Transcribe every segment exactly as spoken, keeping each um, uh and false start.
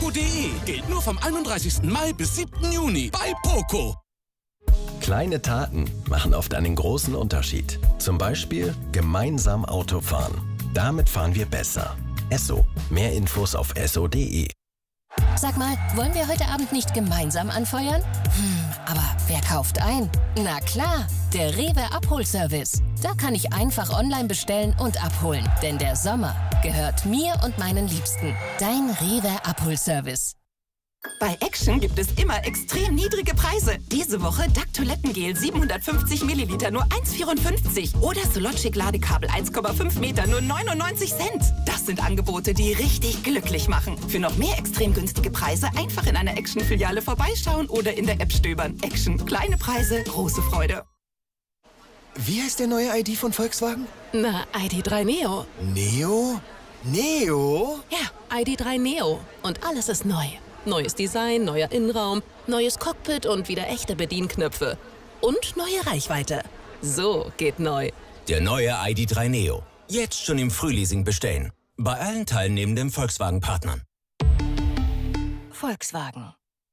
poco punkt de. Gilt nur vom einunddreißigsten Mai bis siebten Juni bei Poco. Kleine Taten machen oft einen großen Unterschied. Zum Beispiel gemeinsam Auto fahren. Damit fahren wir besser. Esso. Mehr Infos auf esso punkt de. Sag mal, wollen wir heute Abend nicht gemeinsam anfeuern? Hm, aber wer kauft ein? Na klar, der Rewe Abholservice. Da kann ich einfach online bestellen und abholen. Denn der Sommer gehört mir und meinen Liebsten. Dein Rewe Abholservice. Bei Action gibt es immer extrem niedrige Preise. Diese Woche D A C Toilettengel siebenhundertfünfzig Milliliter nur eins Komma vierundfünfzig oder Sologic Ladekabel eins Komma fünf Meter nur neunundneunzig Cent. Das sind Angebote, die richtig glücklich machen. Für noch mehr extrem günstige Preise einfach in einer Action-Filiale vorbeischauen oder in der App stöbern. Action. Kleine Preise, große Freude. Wie heißt der neue I D von Volkswagen? Na, I D drei Neo. Neo? Neo? Ja, I D drei Neo. Und alles ist neu. Neues Design, neuer Innenraum, neues Cockpit und wieder echte Bedienknöpfe. Und neue Reichweite. So geht neu. Der neue I D drei Neo. Jetzt schon im Frühleasing bestellen. Bei allen teilnehmenden Volkswagen-Partnern. Volkswagen.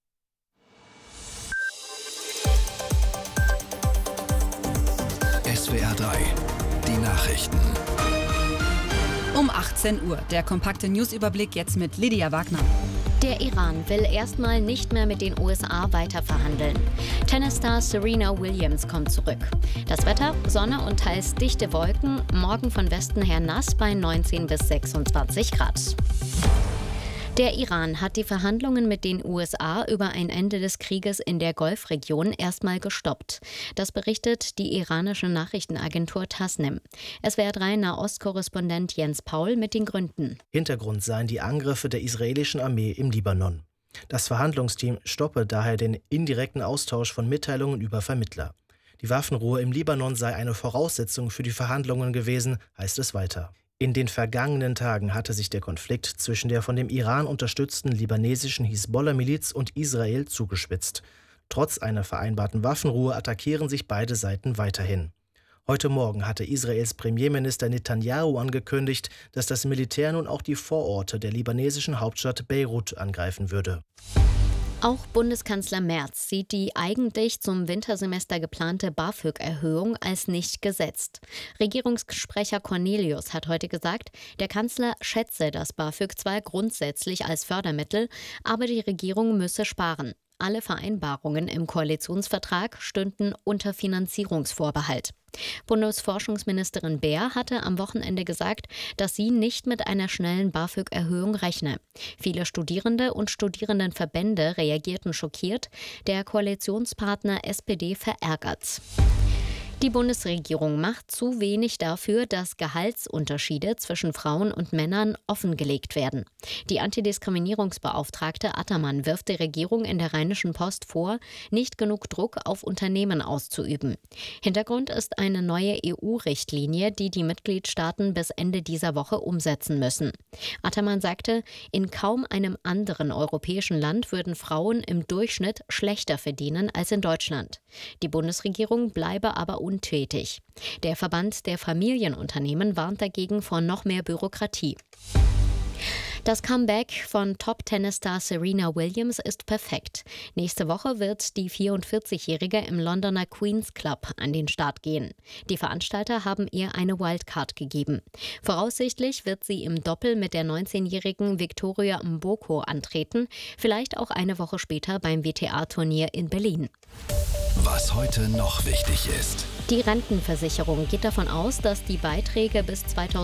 S W R drei. Die Nachrichten. Um achtzehn Uhr. Der kompakte Newsüberblick jetzt mit Lydia Wagner. Der Iran will erstmal nicht mehr mit den U S A weiter verhandeln. Tennisstar Serena Williams kommt zurück. Das Wetter, Sonne und teils dichte Wolken, morgen von Westen her nass bei neunzehn bis sechsundzwanzig Grad. Der Iran hat die Verhandlungen mit den U S A über ein Ende des Krieges in der Golfregion erstmal gestoppt. Das berichtet die iranische Nachrichtenagentur Tasnim. S W R drei Nahostkorrespondent Jens Paul mit den Gründen. Hintergrund seien die Angriffe der israelischen Armee im Libanon. Das Verhandlungsteam stoppe daher den indirekten Austausch von Mitteilungen über Vermittler. Die Waffenruhe im Libanon sei eine Voraussetzung für die Verhandlungen gewesen, heißt es weiter. In den vergangenen Tagen hatte sich der Konflikt zwischen der von dem Iran unterstützten libanesischen Hisbollah-Miliz und Israel zugespitzt. Trotz einer vereinbarten Waffenruhe attackieren sich beide Seiten weiterhin. Heute Morgen hatte Israels Premierminister Netanyahu angekündigt, dass das Militär nun auch die Vororte der libanesischen Hauptstadt Beirut angreifen würde. Auch Bundeskanzler Merz sieht die eigentlich zum Wintersemester geplante BAföG-Erhöhung als nicht gesetzt. Regierungssprecher Cornelius hat heute gesagt, der Kanzler schätze das BAföG zwar grundsätzlich als Fördermittel, aber die Regierung müsse sparen. Alle Vereinbarungen im Koalitionsvertrag stünden unter Finanzierungsvorbehalt. Bundesforschungsministerin Baer hatte am Wochenende gesagt, dass sie nicht mit einer schnellen BAföG-Erhöhung rechne. Viele Studierende und Studierendenverbände reagierten schockiert, der Koalitionspartner S P D verärgert. Die Bundesregierung macht zu wenig dafür, dass Gehaltsunterschiede zwischen Frauen und Männern offengelegt werden. Die Antidiskriminierungsbeauftragte Attermann wirft der Regierung in der Rheinischen Post vor, nicht genug Druck auf Unternehmen auszuüben. Hintergrund ist eine neue E U-Richtlinie, die die Mitgliedstaaten bis Ende dieser Woche umsetzen müssen. Attermann sagte, in kaum einem anderen europäischen Land würden Frauen im Durchschnitt schlechter verdienen als in Deutschland. Die Bundesregierung bleibe aber untätig. Der Verband der Familienunternehmen warnt dagegen vor noch mehr Bürokratie. Das Comeback von Top-Tennisstar Serena Williams ist perfekt. Nächste Woche wird die vierundvierzigjährige im Londoner Queen's Club an den Start gehen. Die Veranstalter haben ihr eine Wildcard gegeben. Voraussichtlich wird sie im Doppel mit der neunzehnjährigen Victoria Mboko antreten, vielleicht auch eine Woche später beim W T A-Turnier in Berlin. Was heute noch wichtig ist. Die Rentenversicherung geht davon aus, dass die Beiträge bis zweitausend